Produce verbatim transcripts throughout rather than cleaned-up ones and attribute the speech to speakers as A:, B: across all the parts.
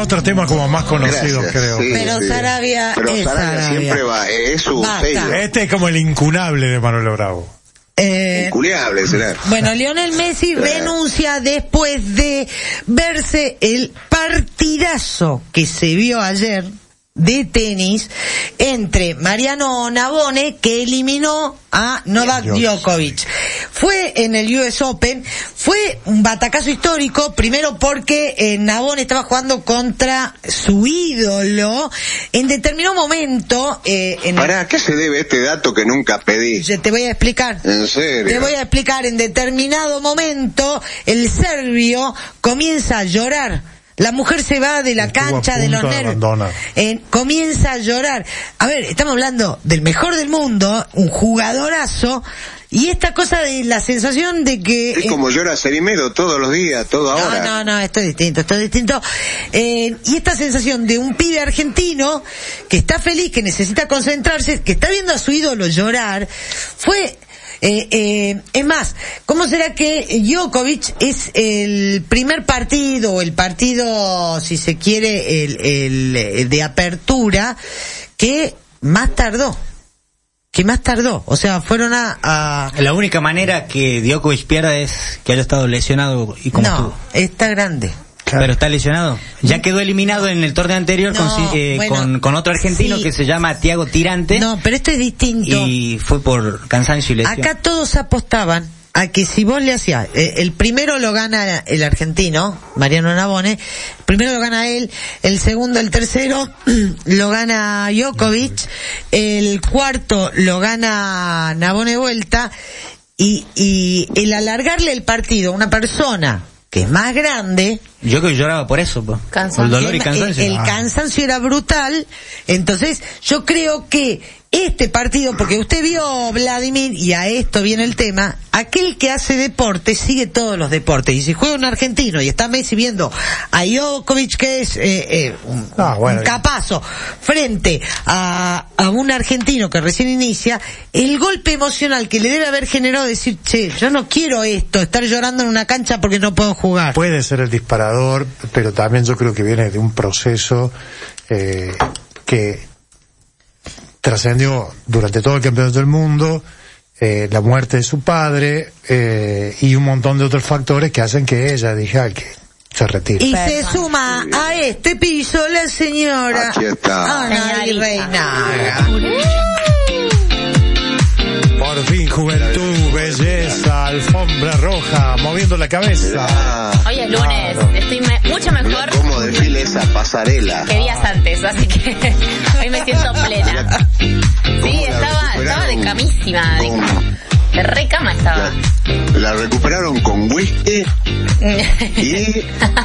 A: otros temas como más conocidos,
B: Gracias,
A: creo.
B: sí,
C: Pero
B: sí.
C: Sarabia
B: Pero
C: es
B: Sarabia
C: Sarabia.
B: siempre va, es su
C: Basta.
B: sello.
A: Este es como el incunable de Manuel Bravo.
C: Eh,
B: Inculiable será.
C: Bueno, Lionel Messi renuncia después de verse el partidazo que se vio ayer de tenis entre Mariano Navone, que eliminó a Novak Djokovic. Fue en el U S Open, fue un batacazo histórico, primero porque eh, Navone estaba jugando contra su ídolo. En determinado momento... Eh, en
B: ¿Para qué se debe este dato que nunca pedí?
C: Yo te voy a explicar.
B: ¿En serio?
C: Te voy a explicar. En determinado momento, el serbio comienza a llorar. La mujer se va de la
A: Estuvo
C: cancha
A: a
C: de los
A: punto de
C: nervios.
A: abandonar.
C: Eh, comienza a llorar. A ver, estamos hablando del mejor del mundo, un jugadorazo, y esta cosa de la sensación de que...
B: Es
C: eh,
B: como llora Cerimero todos los días, todo
C: no,
B: ahora.
C: no, no, esto es distinto, esto es distinto. Eh, y esta sensación de un pibe argentino que está feliz, que necesita concentrarse, que está viendo a su ídolo llorar, fue... Eh, eh, es más, ¿cómo será que Djokovic es el primer partido, o el partido, si se quiere, el, el, el de apertura, que más tardó? Que más tardó, o sea, fueron a... a...
D: La única manera que Djokovic pierda es que haya estado lesionado y como
C: No,
D: estuvo.
C: está grande.
D: Pero está lesionado. Ya quedó eliminado en el torneo anterior
C: No,
D: con, eh,
C: bueno,
D: con, con otro argentino
C: sí.
D: que se llama Thiago Tirante.
C: No, pero esto es distinto.
D: Y fue por cansancio y lesión.
C: Acá todos apostaban a que si vos le hacías, eh, el primero lo gana el argentino, Mariano Navone, el primero lo gana él, el segundo, el tercero lo gana Djokovic, el cuarto lo gana Navone vuelta, y, y el alargarle el partido a una persona que es más grande,
D: Yo que lloraba por eso, pues.
E: Cansancio.
D: El dolor y
C: el,
D: cansancio.
C: el
D: Ah.
C: cansancio era brutal. Entonces yo creo que este partido, porque usted vio, Vladimir, y a esto viene el tema, aquel que hace deporte sigue todos los deportes, y si juega un argentino y está Messi viendo a Djokovic, que es eh, eh, un,
A: Ah, bueno.
C: un capazo, frente a, a un argentino que recién inicia, el golpe emocional que le debe haber generado decir, che, yo no quiero esto, estar llorando en una cancha porque no puedo jugar.
A: Puede ser el disparador, pero también yo creo que viene de un proceso eh, que trascendió durante todo el campeonato del mundo, eh, la muerte de su padre eh, y un montón de otros factores que hacen que ella diga que se retire.
C: Y se suma a este piso la señora
B: Aquí está.
C: Ana y Reinaga.
A: Por fin, juventud, belleza, alfombra roja, moviendo la cabeza.
B: Ah,
E: Hoy es lunes, estoy me- mucho
B: mirá
E: mejor
B: cómo desfila esa pasarela.
E: que días antes, así que hoy me siento plena. Sí,
B: ¿Cómo la
E: estaba, estaba de
B: recuperaron?
E: camísima, de,
B: Con-
E: de re cama estaba.
B: La, la recuperaron con whisky y...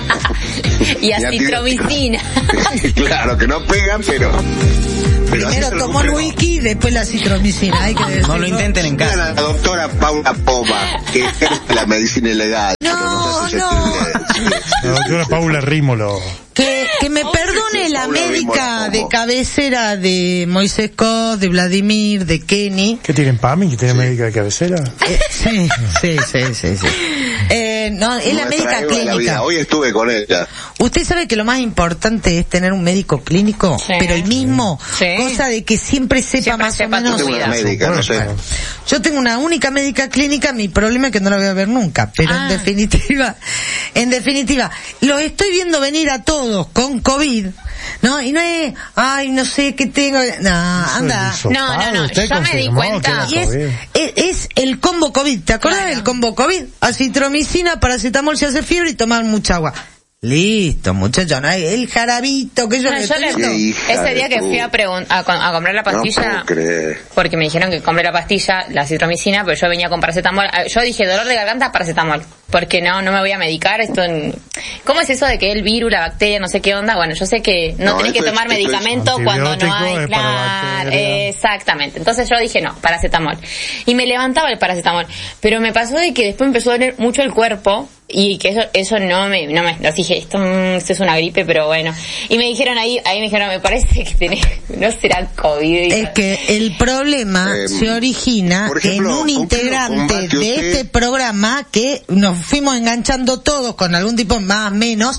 E: y acitromicina.
B: Claro, que no pegan, pero... pero así
C: Primero
B: se
C: tomó el
B: recuperó.
C: whisky y después la citromicina. Hay que decirlo.
D: No lo intenten en
B: Mira
D: casa.
B: la doctora Paula Poma, que ejerce la medicina ilegal.
C: No,
B: pero sé si se
C: no.
B: entiende.
A: La doctora Paula Rímolo.
C: Que, que me perdone la
B: Paula
C: médica
B: Rímolo,
C: de
B: ¿cómo?
C: cabecera de Moisés Cos, de Vladimir, de Kenny.
A: ¿Qué tienen, Pami? ¿Que tiene médica de cabecera?
C: Eh, sí, sí, sí, sí, sí. Eh, no, es la
B: No me
C: médica
B: traigo a la vida.
C: clínica.
B: Hoy estuve con ella.
C: Usted sabe que lo más importante es tener un médico clínico,
E: Sí.
C: pero el mismo,
E: Sí.
C: cosa de que siempre sepa
E: Siempre
C: más
E: sepa
C: o
E: tu
C: menos.
B: Yo tengo una
E: Cuida.
B: médica, no sé.
C: Yo tengo una única médica clínica, mi problema es que no la voy a ver nunca, pero
E: Ah.
C: en definitiva, en definitiva, los estoy viendo venir a todos con COVID, ¿no? Y no es, ay, no sé qué tengo, no, anda.
A: Hizo
E: No, no, no,
A: Usted
E: yo me di
A: confirmó
E: cuenta.
A: que
C: Y
A: era
C: es,
A: COVID.
C: es, es el combo COVID, ¿te acuerdas
E: Claro.
C: del combo COVID? Acitromicina, paracetamol si hace fiebre y tomar mucha agua. Listo, muchachos, no hay el jarabito que yo
E: No,
C: le
E: yo
C: estoy
E: le-
C: viendo.
B: Qué hija
E: ese
B: de
E: día que fui a,
B: puta.
E: pregun- a, con- a comprar la
B: No
E: pastilla,
B: puedo creer.
E: porque me dijeron que compré la pastilla, la citromicina, pero yo venía con paracetamol. Ah, Yo dije, dolor de garganta, paracetamol. Porque no, no me voy a medicar. Esto en- ¿Cómo es eso de que el virus, la bacteria, no sé qué onda? Bueno, yo sé que no,
B: No,
E: tenés que
B: esto es-
E: tomar
B: esto es
E: medicamento cuando no
A: antibiótico,
E: hay.
A: es para
E: Claro,
A: bacterias.
E: exactamente. Entonces yo dije, no, paracetamol. Y me levantaba el paracetamol. Pero me pasó de que después me empezó a doler mucho el cuerpo. Y que eso eso no me, no me, así dije, esto, mm, esto es una gripe, pero bueno. Y me dijeron ahí, ahí me dijeron, me parece que tenés, no será COVID.
C: Es que el problema
B: Eh,
C: se origina
B: por ejemplo,
C: en un
B: ¿con qué lo
C: integrante
B: combate
C: de
B: usted?
C: este programa que nos fuimos enganchando todos con algún tipo más menos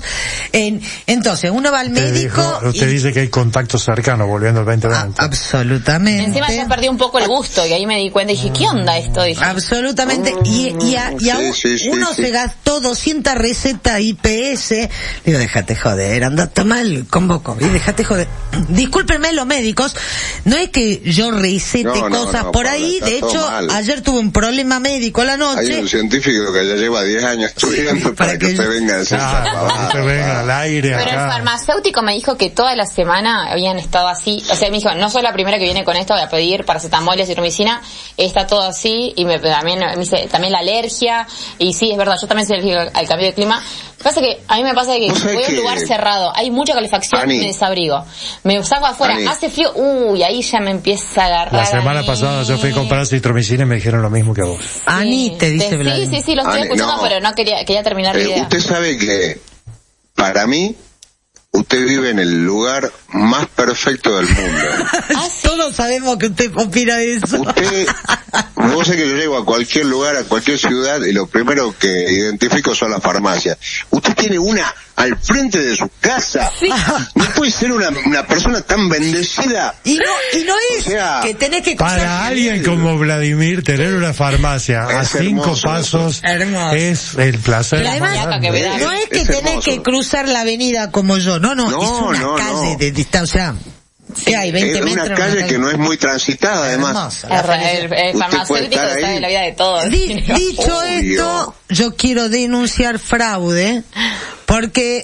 C: En, entonces, uno va al
A: Usted
C: médico...
A: dijo- usted
C: y-
A: dice que hay contacto cercano volviendo al veinte
C: Ah,
A: veinte.
C: absolutamente.
E: Encima ya perdí un poco el gusto y ahí me di cuenta y dije, ¿qué onda esto? Dije,
C: Absolutamente. Y, y, a- y a
B: Sí,
C: un-
B: sí, sí,
C: uno
B: sí.
C: se gastó doscientas recetas I P S. Digo, déjate joder, anda, toma el combo COVID, déjate joder. Discúlpenme los médicos, no es que yo recete
B: No, no,
C: cosas
B: no,
C: por
B: Paula,
C: ahí.
B: está
C: De
B: todo
C: hecho,
B: mal.
C: ayer tuve un problema médico a la
B: Hay
C: noche.
B: un científico que ya lleva diez años estudiando
C: para
B: para, que
C: que
B: usted
C: yo-
B: venga a decir
A: Ah,
B: esa pavada,
A: usted venga al aire
E: pero el
A: acá.
E: farmacéutico me dijo que toda la semana habían estado así. O sea, me dijo, no soy la primera que viene con esto, voy a pedir paracetamol y acitromicina. Está todo así. Y me, también me dice, también la alergia. Y sí, es verdad, yo también soy alérgica al cambio de clima. Pasa que, a mí me pasa que
B: ¿Vos sabés
E: voy a un
B: que-
E: lugar cerrado, hay mucha calefacción,
B: Ani.
E: me desabrigo. Me saco afuera,
B: Ani.
E: hace frío, uy, ahí ya me empieza a agarrar.
A: La semana
E: ahí.
A: pasada yo fui a comprar citromicina y me dijeron lo mismo que a vos.
C: Ani, te dice
E: Sí,
C: Vladimir.
E: sí, sí, lo estoy
B: Ani,
E: escuchando,
B: no.
E: pero no quería, quería terminar la
B: Eh,
E: idea.
B: usted sabe que, para mí, usted vive en el lugar más perfecto del mundo.
E: Ah, sí.
C: Todos sabemos que usted opina de eso.
B: Usted, vos sé que yo llego a cualquier lugar, a cualquier ciudad, y lo primero que identifico son las farmacias. Usted tiene una al frente de su casa. No puede ser una, una persona tan bendecida.
C: Y no, y no es
B: O sea,
C: que tenés que
A: Para alguien como Vladimir, tener una farmacia a
B: Es
A: cinco
B: hermoso
A: pasos
C: Hermoso.
A: es el placer.
C: Pero además,
A: más grande.
E: que me da-
C: no es que
B: Es
C: tenés
B: hermoso.
C: que cruzar la avenida como yo, no, no,
B: No,
C: es una
B: no,
C: calle
B: no.
C: de distancia, o sea, ¿qué hay? veinte
B: Es
C: metros.
B: una calle que no es muy transitada, además.
C: Hermosa, la
E: El, el, el
B: Usted puede
E: farmacéutico
B: estar
E: sabe
B: ahí.
E: la vida de todos.
C: Di- dicho
B: Obvio.
C: esto, yo quiero denunciar fraude porque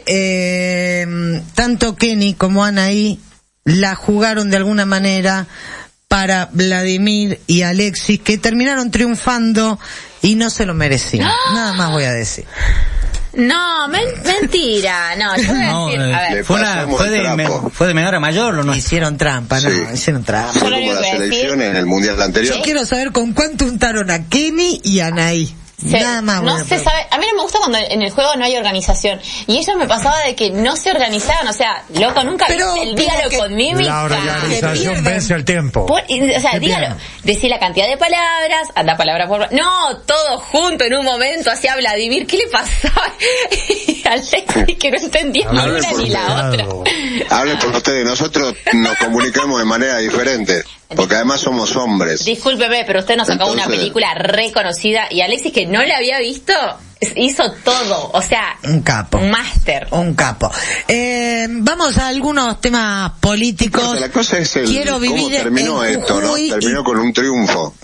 C: eh, tanto Kenny como Anaí la jugaron de alguna manera para Vladimir y Alexis, que terminaron triunfando y no se lo merecían. Nada más voy a decir.
E: No, men- mentira. No, yo voy a
D: No,
E: decir,
D: eh,
E: a ver.
B: Le
D: fue, una,
B: pasamos
D: fue,
B: el
D: de,
B: trapo.
D: me- fue de menor a mayor, ¿o no?
C: Hicieron trampa, no,
B: Sí.
C: hicieron trampa.
B: Fue
E: Yo lo
B: como
E: único
B: la
E: que decir-
B: selección en el mundial anterior.
C: Yo quiero saber con cuánto untaron a Kenny y a Anaí.
E: Se-
C: Nada más.
E: no
C: voy a
E: se
C: preguntar.
E: sabe, a mí no me gusta cuando en el juego no hay organización. Y ellos me pasaba de que no se organizaban, o sea, loco, nunca
C: Pero-
E: viste el
C: pero
E: dígalo
C: que-
E: con mímica.
A: La
C: Que
A: organización
C: pierden.
A: vence al tiempo.
E: Por- y- o sea,
A: Que
E: dígalo,
A: pierden.
E: decir la cantidad de palabras, anda palabra por no, todo junto en un momento, hacía Vladimir, ¿qué le pasaba? Y Alexis que no entendía ni
B: Hable
E: una
B: por
E: ni la
A: usted.
E: otra.
B: Hablen por ustedes, nosotros nos comunicamos de manera diferente, porque además somos hombres.
E: Discúlpeme, pero usted nos sacó una
B: Entonces-
E: película reconocida y Alexis que no la había visto, hizo todo, o sea,
C: Un capo.
E: un máster.
C: Un capo. Eh, vamos a algunos temas políticos.
B: O sea, la cosa es el,
C: Quiero
B: cómo
C: vivir
B: terminó
C: en
B: esto, ¿no?
C: Jujuy y-
B: Terminó con un triunfo.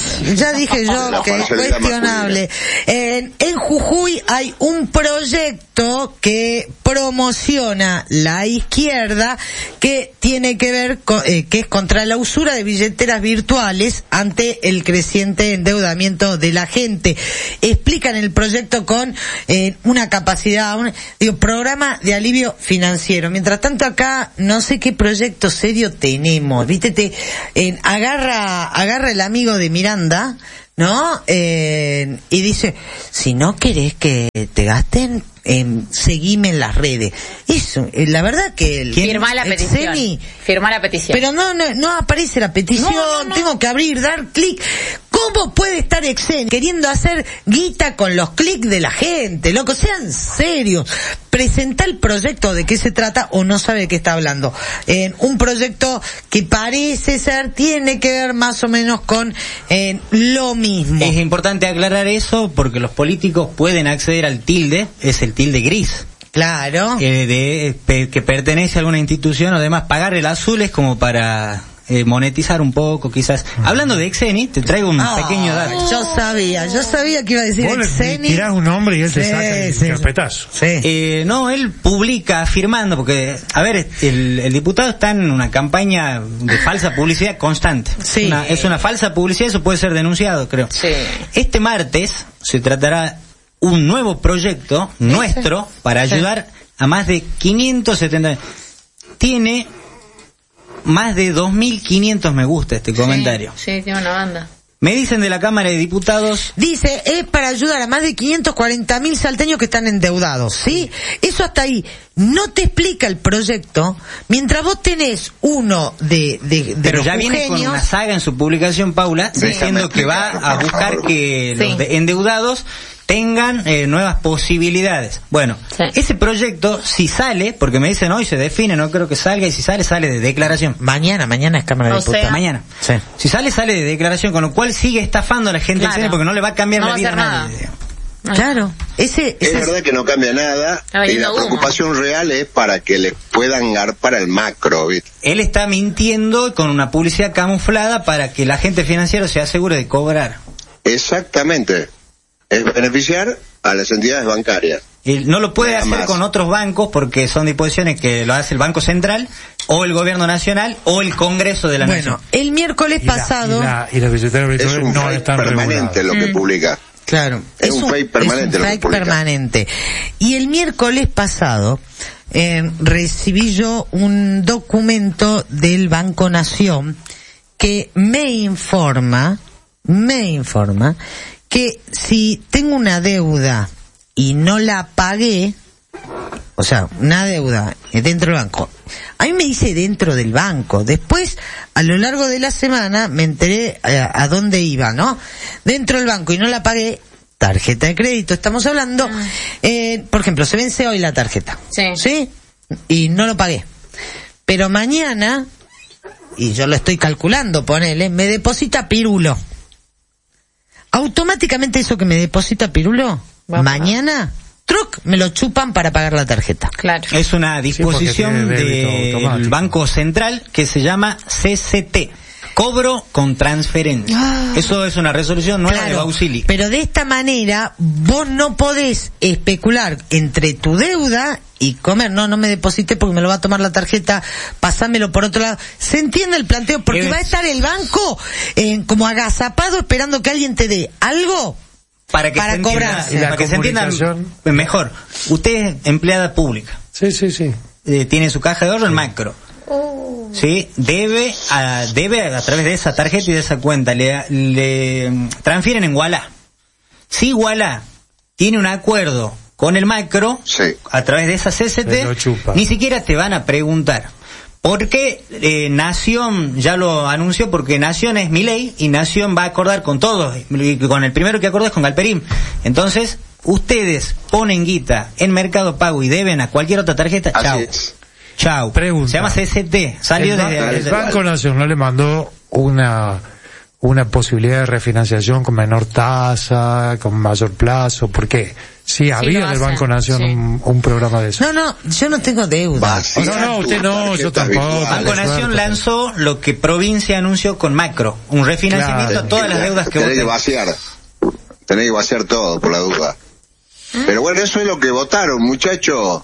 C: Ya dije yo
B: La
C: que es
B: parcialidad
C: cuestionable. En, en Jujuy hay un proyecto que promociona la izquierda que tiene que ver con, eh, que es contra la usura de billeteras virtuales ante el creciente endeudamiento de la gente. Explican el proyecto con eh, una capacidad, un digo, programa de alivio financiero. Mientras tanto acá no sé qué proyecto serio tenemos. Viste, te eh, agarra agarra el amigo de Miranda, ¿no? Eh, y dice, si no querés que te gasten, eh, seguime en las redes. Eso, eh, la verdad que el,
E: Firma la
C: el
E: petición.
C: Ceni-
E: Firma la petición.
C: pero no, no, no aparece la petición,
E: No, no, no.
C: tengo que abrir, dar clic. ¿Cómo puede estar Exen queriendo hacer guita con los clics de la gente? Loco, sean serios. Presenta el proyecto de qué se trata o no sabe de qué está hablando. Eh, un proyecto que parece ser, tiene que ver más o menos con eh, lo mismo.
D: Es importante aclarar eso porque los políticos pueden acceder al tilde, es el tilde gris,
C: Claro.
D: eh, de pe- que pertenece a alguna institución o demás. Pagar el azul es como para eh, monetizar un poco, quizás. Hablando de Exeni, te traigo un
C: Ah,
D: pequeño dato.
C: Yo sabía, yo sabía que iba a decir
A: Vos le
C: Exeni.
A: tirás un nombre y él te
C: Sí,
A: saca el
C: sí,
A: carpetazo.
C: Sí.
D: Eh, no, él publica afirmando, porque, a ver, el, el diputado está en una campaña de falsa publicidad constante.
C: Sí.
D: Es una, es una falsa publicidad, eso puede ser denunciado, creo.
E: Sí.
D: Este martes se tratará un nuevo proyecto nuestro para ayudar a más de quinientos setenta. Tiene más de dos mil quinientos me gusta este comentario.
E: Sí, sí, tiene una banda.
D: Me dicen de la Cámara de Diputados.
C: Dice, es para ayudar a más de quinientos cuarenta mil salteños que están endeudados, ¿sí? Eso hasta ahí. No te explica el proyecto, mientras vos tenés uno de, de, de
D: Pero
C: los
D: ya viene con
C: jujeños.
D: una saga en su publicación, Paula,
B: Déjame
D: diciendo que va
B: explicar,
D: a
B: por
D: buscar
B: favor.
D: que
E: Sí.
D: los de- endeudados tengan eh, nuevas posibilidades. Bueno, sí. Ese proyecto, si sale, porque me dicen hoy se define, no creo que salga, y si sale, sale de declaración.
C: Mañana, mañana es Cámara de Diputados.
D: Mañana.
C: Sí.
D: Si sale, sale de declaración, con lo cual sigue estafando a la gente, claro, porque no le va a cambiar
E: no
D: la vida a nadie.
C: Claro, ese,
B: es verdad que no cambia nada y la preocupación real es para que le puedan garpar al macro, ¿viste?
D: Él está mintiendo con una publicidad camuflada para que la agente financiero se asegure de cobrar.
B: Exactamente, es beneficiar a las entidades bancarias.
D: Y no lo puede
B: Nada
D: hacer
B: más.
D: con otros bancos porque son disposiciones que lo hace el Banco Central o el Gobierno Nacional o el Congreso de la
C: bueno,
D: Nación.
C: Bueno, el miércoles
A: y la,
C: pasado...
A: Y la, y la billetera
B: es un
A: no
B: fake
A: están
B: permanente
A: reguladas.
B: lo que
C: mm.
B: publica.
C: Claro,
B: es, es un fake permanente.
C: Es un fake permanente. Y el miércoles pasado eh, recibí yo un documento del Banco Nación que me informa, me informa que si tengo una deuda y no la pagué, o sea, una deuda dentro del banco, a mí me dice dentro del banco. Después, a lo largo de la semana, me enteré a, a dónde iba, ¿no? Dentro del banco y no la pagué, tarjeta de crédito, estamos hablando, ah. eh, por ejemplo, se vence hoy la tarjeta,
E: sí,
C: ¿sí? Y no lo pagué. Pero mañana, y yo lo estoy calculando, ponele, me deposita Pirulo. Automáticamente eso que me deposita Pirulo, bueno, mañana... truc, me lo chupan para pagar la tarjeta.
E: Claro.
D: Es una disposición
A: sí,
D: del Banco Central que se llama C C T. Cobro con transferencia. Ah, Eso es una resolución nueva, claro, de Bausili.
C: Pero de esta manera vos no podés especular entre tu deuda y comer. No, no me deposité porque me lo va a tomar la tarjeta, pasámelo por otro lado. ¿Se entiende el planteo? Porque es... va a estar el banco eh, como agazapado esperando que alguien te dé algo
D: para, que
C: para
D: se
C: cobrar.
D: Entienda, para que se entienda mejor. Usted es empleada pública.
A: Sí, sí, sí.
D: Eh, tiene su caja de ahorro en macro. Oh. Sí, debe a, debe a, a través de esa tarjeta y de esa cuenta le, le transfieren en Ualá. Si Ualá tiene un acuerdo con el macro,
B: sí,
D: a través de esa C C T, ni siquiera te van a preguntar. Porque eh, Nación ya lo anunció, porque Nación es Milei y Nación va a acordar con todos, y con el primero que acordó es con Galperín. Entonces, ustedes ponen guita en Mercado Pago y deben a cualquier otra tarjeta,
B: así
D: chao.
B: Es.
D: Chao.
A: Pregunta.
D: Se llama C C T. Salió
A: el,
D: desde
A: el Banco Nacional le mandó una una posibilidad de refinanciación con menor tasa, con mayor plazo. ¿Por qué? Sí, sí había del Banco Nación sí. un, un programa de eso.
C: No, no, yo no tengo deuda.
A: O no, no, usted no, yo tampoco.
D: Banco Nación lanzó lo que provincia anunció con macro, un refinanciamiento claro. a todas las deudas que
B: tenés
D: voten.
B: que vaciar, tenés que vaciar todo por la duda. ¿Eh? Pero bueno, eso es lo que votaron, muchachos.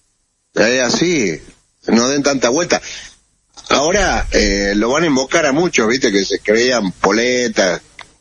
B: Es así. No den tanta vuelta. Ahora eh, lo van a invocar a muchos, viste, que se creían poletas.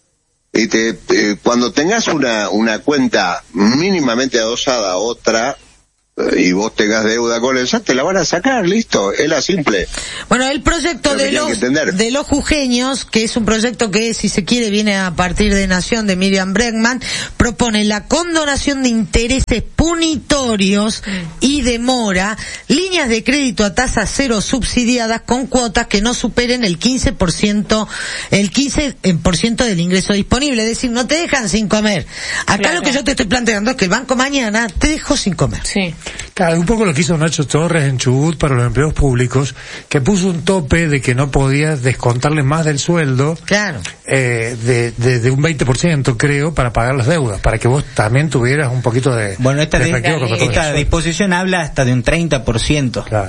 B: Y te, te, cuando tengas una una cuenta mínimamente adosada a otra eh, y vos tengas deuda con esa, te la van a sacar, listo, es la simple.
C: Bueno, el proyecto de los de los jujeños, que es un proyecto que, si se quiere, viene a partir de Nación, de Miriam Bregman, propone la condonación de intereses punitorios y demora, líneas de crédito a tasa cero subsidiadas con cuotas que no superen el quince por ciento, el quince por ciento del ingreso disponible, es decir, no te dejan sin comer. Acá claro. Lo que yo te estoy planteando es que el banco mañana te dejó sin comer.
E: Sí.
A: Claro, un poco lo que hizo Nacho Torres en Chubut para los empleados públicos, que puso un tope de que no podías descontarles más del sueldo,
C: claro,
A: eh, de, de, de un veinte por ciento creo, para pagar las deudas, para que vos también tuvieras un poquito de...
D: Bueno, esta, de, esta disposición habla hasta de un treinta por ciento.
A: Claro.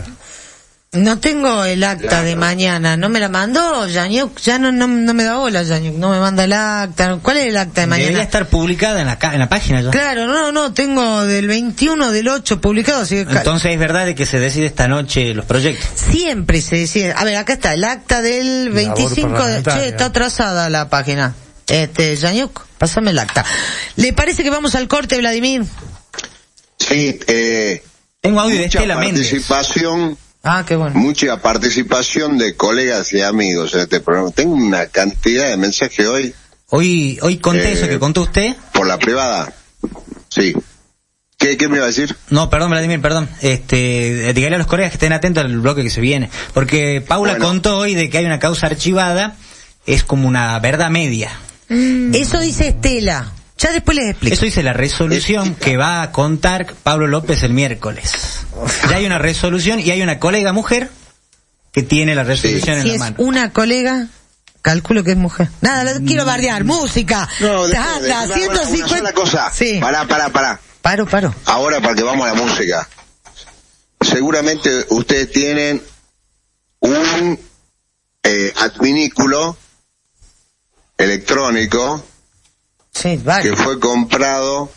C: No tengo el acta claro. de mañana, ¿no me la mandó Yañuk? Ya no, no, no me da bola Yañuk, no me manda el acta. ¿Cuál es el acta de mañana?
D: Debería estar publicada en la, en la página ya.
C: Claro, no, no, tengo del veintiuno del ocho publicado. Así que
D: entonces es verdad de que se decide esta noche los proyectos.
C: Siempre se decide. A ver, acá está el acta del veinticinco de... Che, está atrasada la página. Este, Yañuk, pásame el acta. ¿Le parece que vamos al corte, Vladimir?
B: Sí, eh...
D: Tengo audio de Estela Méndez.
B: Participación...
C: Ah, qué bueno.
B: Mucha participación de colegas y amigos en este programa. Tengo una cantidad de mensajes hoy.
D: Hoy hoy conté eh, eso que contó usted.
B: Por la privada. Sí. ¿Qué, qué me iba a decir?
D: No, perdón, Vladimir, perdón. Este, dígale a los colegas que estén atentos al bloque que se viene. Porque Paula bueno. contó hoy de que hay una causa archivada. Es como una verdad media.
C: Mm. Eso dice Estela. Ya después les explico.
D: Eso dice la resolución que va a contar Pablo López el miércoles. Ya hay una resolución y hay una colega mujer que tiene la resolución
C: sí.
D: en
C: si
D: la
C: es
D: mano.
C: Una colega, calculo que es mujer. Nada, la quiero bardear. Música.
B: No, de,
C: Anda,
B: de, de,
C: ciento cincuenta.
B: Una sola cosa.
C: Sí.
B: Pará, pará, pará.
C: Paro, paro.
B: Ahora, para que vamos a la música. Seguramente ustedes tienen un eh, adminículo electrónico
C: Sí, vale.
B: que fue comprado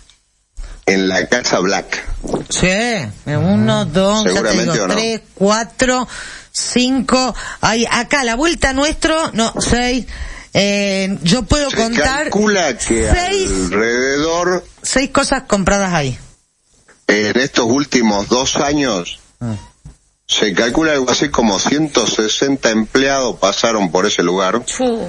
B: en la casa Black.
C: Sí, uno, dos, ya te digo,
B: no.
C: tres, cuatro, cinco, hay acá la vuelta nuestro, no, seis, eh, yo puedo
B: Se
C: contar
B: calcula que
C: seis,
B: alrededor,
C: seis cosas compradas ahí.
B: en estos últimos dos años,
C: Ah.
B: se calcula algo así como ciento sesenta empleados pasaron por ese lugar.
E: Chu.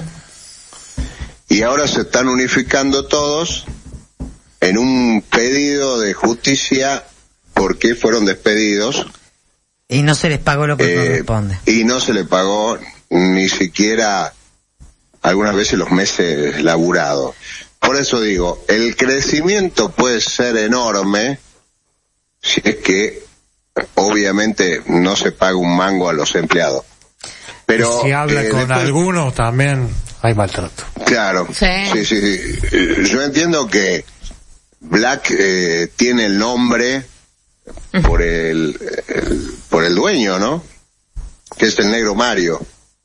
B: Y ahora se están unificando todos en un pedido de justicia porque fueron despedidos.
C: Y no se les pagó lo que
B: eh,
C: corresponde.
B: y no se le pagó ni siquiera algunas veces los meses laburados. Por eso digo, el crecimiento puede ser enorme si es que obviamente no se paga un mango a los empleados. Pero
A: si habla
B: eh,
A: con
B: después,
A: algunos también hay maltrato.
B: claro,
E: Sí.
B: sí, sí, sí. Eh, Yo entiendo que Black eh, tiene el nombre por el, el por el dueño, ¿no? Que es el negro Mario.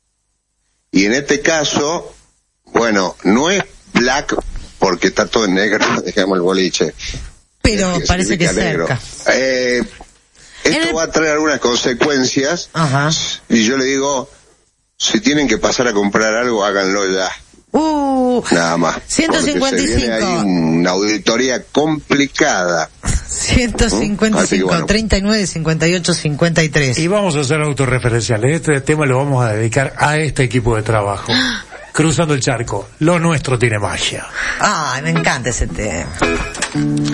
B: Y en este caso, bueno, no es Black porque está todo en negro, digamos el boliche.
C: Pero
B: que
C: parece que
B: significa negro.
C: cerca.
B: Eh, esto
C: el-
B: va a traer algunas consecuencias.
C: Ajá.
B: Y yo le digo, si tienen que pasar a comprar algo, háganlo ya.
C: Uh,
B: Nada más.
C: ciento cincuenta y
B: Porque se viene ahí
C: cinco.
B: una auditoría complicada.
C: ciento cincuenta y
B: Así que
C: cinco,
B: bueno.
C: treinta y nueve, cincuenta y ocho, cincuenta y tres.
A: Y vamos a ser autorreferenciales. Este tema lo vamos a dedicar a este equipo de trabajo. Cruzando el charco. Lo nuestro tiene magia.
C: Ay, me encanta ese tema.